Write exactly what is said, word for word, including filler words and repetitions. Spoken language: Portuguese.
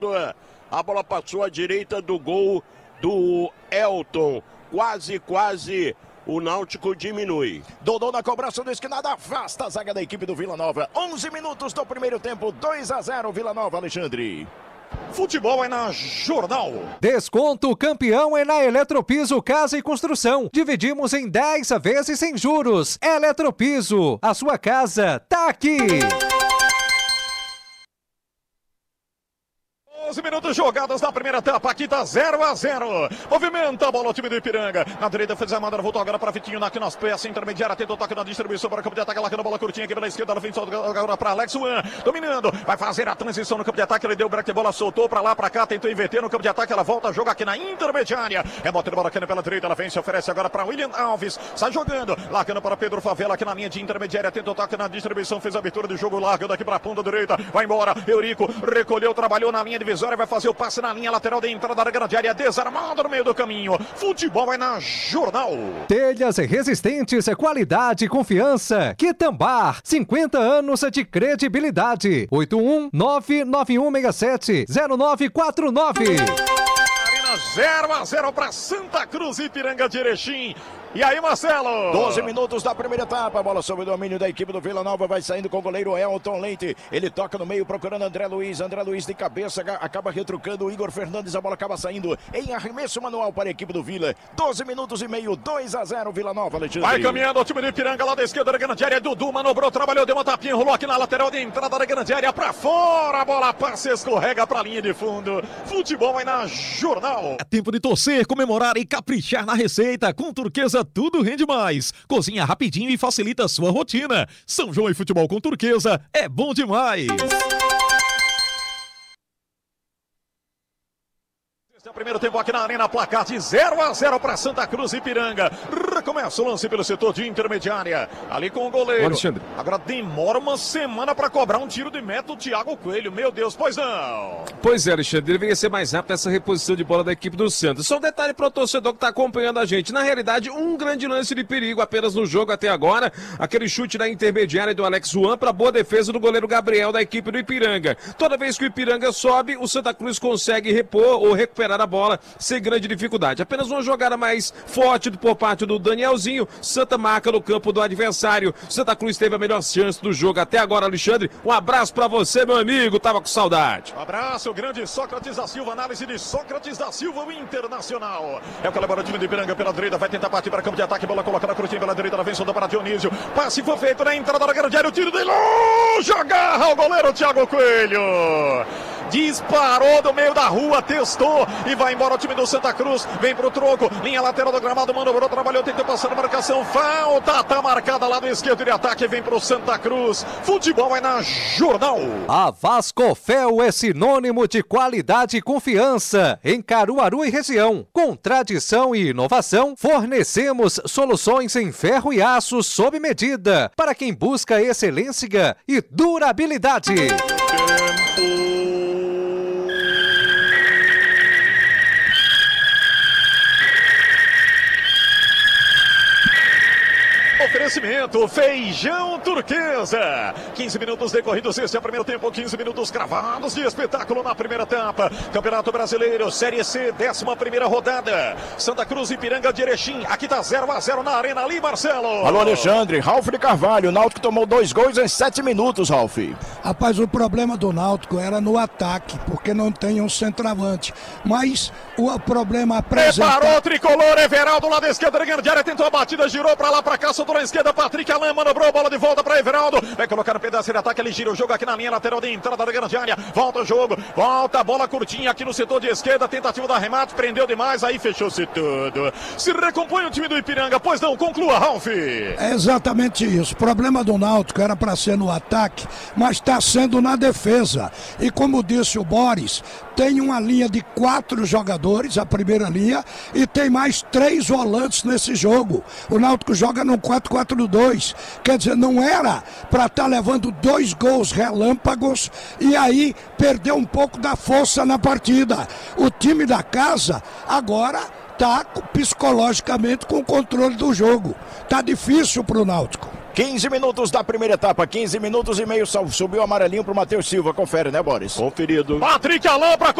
A bola passou à direita do gol do Elton. Quase, quase o Náutico diminui. Dodô na cobrança do esquinada, afasta a zaga da equipe do Vila Nova. onze minutos do primeiro tempo, dois a zero Vila Nova, Alexandre. Futebol é na Jornal. Desconto campeão é na Eletropiso Casa e Construção. Dividimos em dez vezes sem juros. Eletropiso, a sua casa tá aqui. onze minutos jogadas na primeira etapa, aqui tá zero a zero. Movimenta a bola o time do Ipiranga. Na direita fez a mandada, voltou agora para Vitinho, aqui nas peças intermediária, tentou toque na distribuição para o campo de ataque, largando a bola curtinha aqui pela esquerda, ela vem só agora para Alex Juan, dominando, vai fazer a transição no campo de ataque, ele deu o break de bola, soltou para lá, para cá, tentou inverter no campo de ataque, ela volta a jogar aqui na intermediária, rebote de bola aqui pela direita, ela vem, se oferece agora para William Alves, sai jogando, largando para Pedro Favela aqui na linha de intermediária, tentou toque na distribuição, fez a abertura do jogo, largando aqui para a ponta direita, vai embora, Eurico recolheu, trabalhou na linha divisória, vai fazer o passe na linha lateral da entrada da grande área, desarmado no meio do caminho. Futebol é na Jornal. Telhas resistentes, qualidade e confiança. Quitambar, cinquenta anos de credibilidade. oito um nove nove um seis sete zero nove quatro nove. Arena zero a zero para Santa Cruz e Ipiranga de Erechim. E aí, Marcelo? doze minutos da primeira etapa, a bola sob o domínio da equipe do Vila Nova, vai saindo com o goleiro Elton Leite, ele toca no meio procurando André Luiz, André Luiz de cabeça, acaba retrucando o Igor Fernandes, a bola acaba saindo em arremesso manual para a equipe do Vila, doze minutos e meio, dois a zero Vila Nova, Alexandre. Vai caminhando o time do Ipiranga lá da esquerda da grande área, Dudu manobrou, trabalhou, deu uma tapinha, rolou aqui na lateral de entrada da grande área, para fora, a bola passa, escorrega para a linha de fundo, futebol vai na Jornal. É tempo de torcer, comemorar e caprichar na receita, com Turquesa tudo rende mais. Cozinha rapidinho e facilita a sua rotina. São João e futebol com Turquesa é bom demais. Esse é o primeiro tempo aqui na Arena, placar de zero a zero para Santa Cruz e Ipiranga. Recomeça o lance pelo setor de intermediária. Ali com o goleiro. Alexandre. Agora demora uma semana para cobrar um tiro de meta o Thiago Coelho. Meu Deus, pois não. Pois é, Alexandre. Deveria ser mais rápido essa reposição de bola da equipe do Santos. Só um detalhe para o torcedor que está acompanhando a gente. Na realidade, um grande lance de perigo apenas no jogo até agora. Aquele chute na intermediária do Alex Juan para boa defesa do goleiro Gabriel da equipe do Ipiranga. Toda vez que o Ipiranga sobe, o Santa Cruz consegue repor ou recuperar a bola sem grande dificuldade. Apenas uma jogada mais forte por parte do Danielzinho. Santa marca no campo do adversário. Santa Cruz teve a melhor chance do jogo até agora, Alexandre. Um abraço pra você, meu amigo. Tava com saudade. Um abraço, o grande Sócrates da Silva. Análise de Sócrates da Silva, o Internacional. É o colaborativo de Ipiranga pela direita. Vai tentar partir para campo de ataque. Bola colocada curtinha pela direita. Ela vem solta para Dionísio. Passe foi feito na entrada da grande área. O tiro de longe. Agarra o goleiro Thiago Coelho. Disparou do meio da rua, testou e vai embora o time do Santa Cruz. Vem pro troco, linha lateral do gramado, manobrou, trabalhou, tentou passar na marcação. Falta, tá marcada lá do esquerdo de ataque. Vem pro Santa Cruz. Futebol é na Jornal. A Vascofel é sinônimo de qualidade e confiança em Caruaru e região. Com tradição e inovação, fornecemos soluções em ferro e aço sob medida para quem busca excelência e durabilidade. Tempo. Oferecimento Feijão Turquesa. quinze minutos decorridos, esse é o primeiro tempo, quinze minutos cravados de espetáculo na primeira etapa. Campeonato Brasileiro, Série C, décima primeira rodada. Santa Cruz e Ipiranga de Erechim. Aqui tá zero a zero na Arena ali, Marcelo. Alô, Alexandre. Ralf de Carvalho. O Náutico tomou dois gols em sete minutos, Ralf. Rapaz, o problema do Náutico era no ataque, porque não tem um centroavante. Mas o problema apresenta... Preparou o tricolor, Everaldo lá da esquerda da grande área, tentou a batida, girou pra lá, pra cá, soltou na esquerda, Patrick Alain manobrou, bola de volta para Everaldo, vai colocar no pedaço de ataque, ele gira o jogo aqui na linha lateral de entrada da grande área, volta o jogo, volta a bola curtinha aqui no setor de esquerda, tentativa da remate, prendeu demais, aí fechou-se tudo. Se recompõe o time do Ipiranga, pois não, conclua, Ralf. É exatamente isso, o problema do Náutico era para ser no ataque, mas está sendo na defesa, e como disse o Boris, tem uma linha de quatro jogadores, a primeira linha, e tem mais três volantes nesse jogo. O Náutico joga no quatro quatro dois, quer dizer, não era para estar tá levando dois gols relâmpagos e aí perder um pouco da força na partida. O time da casa agora está psicologicamente com o controle do jogo. Tá difícil para o Náutico. quinze minutos da primeira etapa, quinze minutos e meio, subiu o amarelinho pro Matheus Silva, confere, né, Boris? Conferido. Patrick Alain para